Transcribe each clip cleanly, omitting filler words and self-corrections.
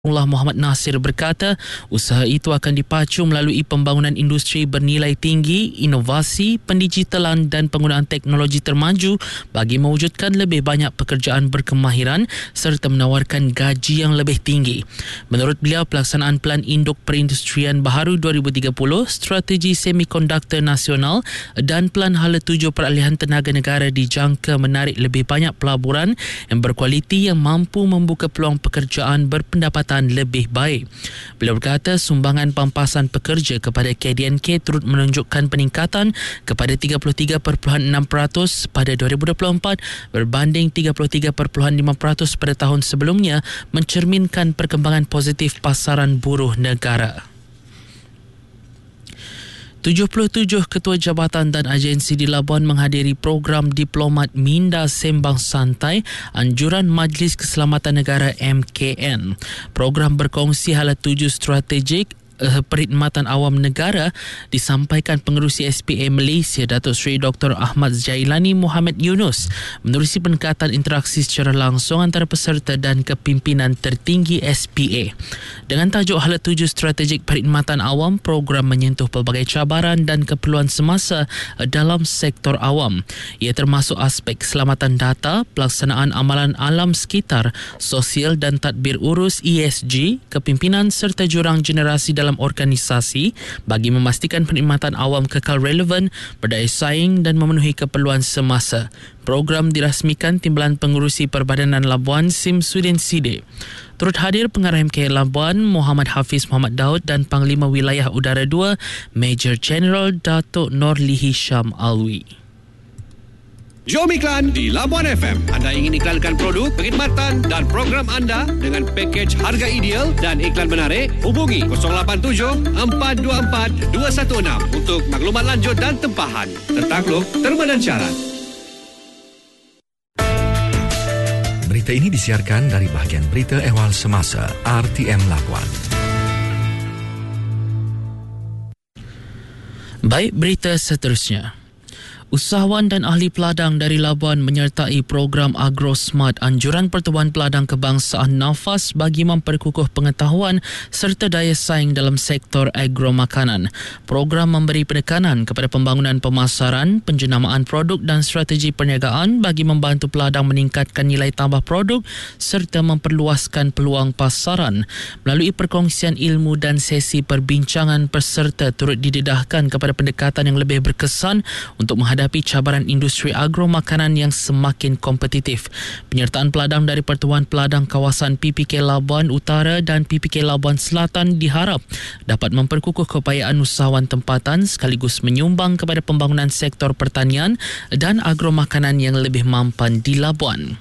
Muhammad Nasir berkata, usaha itu akan dipacu melalui pembangunan industri bernilai tinggi, inovasi, pendigitalan dan penggunaan teknologi termaju bagi mewujudkan lebih banyak pekerjaan berkemahiran serta menawarkan gaji yang lebih tinggi. Menurut beliau, pelaksanaan Plan Induk Perindustrian Baharu 2030, Strategi Semikonduktor Nasional dan Plan Hala 7 Peralihan Tenaga Negara dijangka menarik lebih banyak pelaburan yang berkualiti yang mampu membuka peluang pekerjaan berpendapatan lebih baik. Beliau berkata sumbangan pampasan pekerja kepada KDNK turut menunjukkan peningkatan kepada 33.6% pada 2024 berbanding 33.5% pada tahun sebelumnya, mencerminkan perkembangan positif pasaran buruh negara. 77 ketua jabatan dan agensi di Labuan menghadiri program Diplomat Minda Sembang Santai Anjuran Majlis Keselamatan Negara MKN. Program berkongsi hala 7 strategik perkhidmatan awam negara disampaikan Pengerusi SPA Malaysia Datuk Seri Dr. Ahmad Jailani Muhammad Yunus menerusi pendekatan interaksi secara langsung antara peserta dan kepimpinan tertinggi SPA. Dengan tajuk hala 7 strategik perkhidmatan awam, program menyentuh pelbagai cabaran dan keperluan semasa dalam sektor awam. Ia termasuk aspek keselamatan data, pelaksanaan amalan alam sekitar, sosial dan tadbir urus ESG, kepimpinan serta jurang generasi dalam organisasi bagi memastikan perkhidmatan awam kekal relevan, berdaya saing dan memenuhi keperluan semasa. Program dirasmikan Timbalan Pengurusi Perbadanan Labuan Simsudin Sidek. Turut hadir Pengarah MK Labuan Muhammad Hafiz Muhammad Daud dan Panglima Wilayah Udara 2 Major General Datuk Norlihi Syam Alwi. Jom iklan di Labuan FM. Anda ingin iklankan produk, perkhidmatan dan program anda dengan pakej harga ideal dan iklan menarik? Hubungi 087 424 216 untuk maklumat lanjut dan tempahan. Tertakluk, terma dan syarat. Berita ini disiarkan dari bahagian Berita Ehwal Semasa RTM Labuan. Baik, berita seterusnya. Usahawan dan ahli peladang dari Labuan menyertai program AgroSmart Anjuran Pertubuhan Peladang Kebangsaan Nafas bagi memperkukuh pengetahuan serta daya saing dalam sektor agromakanan. Program memberi penekanan kepada pembangunan pemasaran, penjenamaan produk dan strategi perniagaan bagi membantu peladang meningkatkan nilai tambah produk serta memperluaskan peluang pasaran. Melalui perkongsian ilmu dan sesi perbincangan, peserta turut didedahkan kepada pendekatan yang lebih berkesan untuk menghadapi cabaran industri agromakanan yang semakin kompetitif. Penyertaan peladang dari Pertubuhan Peladang Kawasan PPK Labuan Utara dan PPK Labuan Selatan diharap dapat memperkukuh keupayaan usahawan tempatan sekaligus menyumbang kepada pembangunan sektor pertanian dan agromakanan yang lebih mampan di Labuan.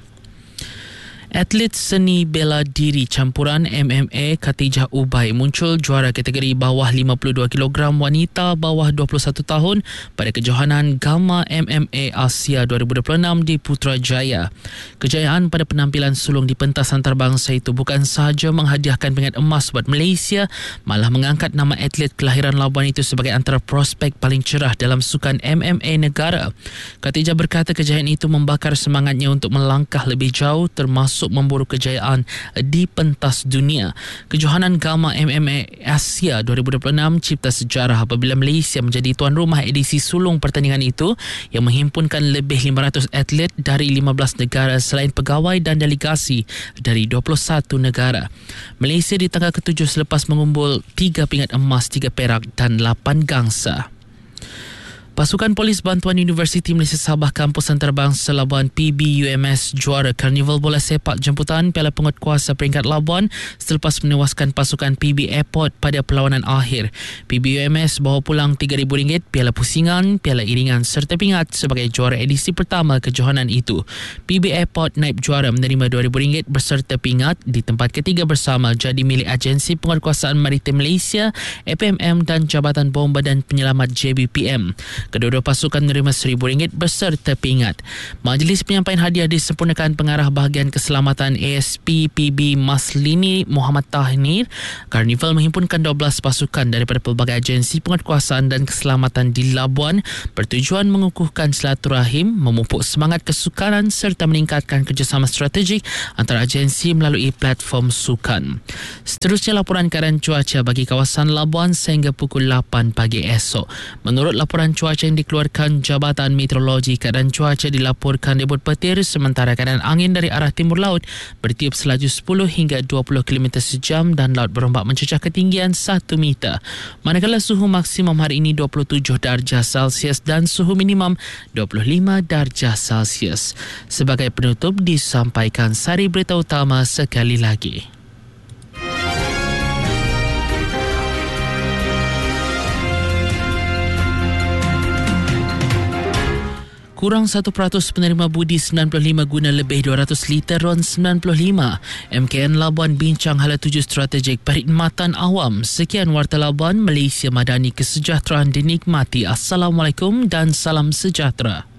Atlet seni bela diri campuran MMA Khatijah Ubay muncul juara kategori bawah 52 kg wanita bawah 21 tahun pada kejohanan Gamma MMA Asia 2026 di Putrajaya. Kejayaan pada penampilan sulung di pentas antarabangsa itu bukan sahaja menghadiahkan pingat emas buat Malaysia, malah mengangkat nama atlet kelahiran Labuan itu sebagai antara prospek paling cerah dalam sukan MMA negara. Khatijah berkata kejayaan itu membakar semangatnya untuk melangkah lebih jauh, termasuk memburu kejayaan di pentas dunia. Kejohanan Gamma MMA Asia 2026 cipta sejarah apabila Malaysia menjadi tuan rumah edisi sulung pertandingan itu yang menghimpunkan lebih 500 atlet dari 15 negara selain pegawai dan delegasi dari 21 negara. Malaysia di tangga ke-7 selepas mengumpul 3 pingat emas, 3 perak dan 8 gangsa. Pasukan Polis Bantuan Universiti Malaysia Sabah Kampus Antarabangsa Labuan PBUMS juara Karnival Bola Sepak Jemputan Piala Penguatkuasa Peringkat Labuan selepas menewaskan pasukan PB Airport pada perlawanan akhir. PBUMS bawa pulang RM3,000 piala pusingan, piala iringan serta pingat sebagai juara edisi pertama kejohanan itu. PB Airport naib juara menerima RM2,000 berserta pingat di tempat ketiga bersama jadi milik Agensi Penguatkuasaan Maritim Malaysia, APMM dan Jabatan Bomba dan Penyelamat JBPM. Kedua-dua pasukan menerima RM1,000 berserta pingat. Majlis penyampaian hadiah disempurnakan Pengarah Bahagian Keselamatan ASP PB Maslini Muhammad Tahnir. Karnival menghimpunkan 12 pasukan daripada pelbagai agensi penguatkuasaan dan keselamatan di Labuan bertujuan mengukuhkan silaturahim, memupuk semangat kesukaran serta meningkatkan kerjasama strategik antara agensi melalui platform sukan. Seterusnya laporan keadaan cuaca bagi kawasan Labuan sehingga pukul 8 pagi esok. Menurut laporan cuaca yang dikeluarkan Jabatan Meteorologi, keadaan cuaca dilaporkan ribut petir sementara keadaan angin dari arah timur laut bertiup selaju 10 hingga 20 km sejam dan laut berombak mencecah ketinggian 1 meter. Manakala suhu maksimum hari ini 27 darjah Celsius dan suhu minimum 25 darjah Celsius. Sebagai penutup disampaikan sari berita utama sekali lagi. Kurang 1% penerima budi 95 guna lebih 200 liter RON 95. MKN Labuan bincang hala 7 strategik perkhidmatan awam. Sekian Warta Labuan, Malaysia Madani, kesejahteraan dinikmati. Assalamualaikum dan salam sejahtera.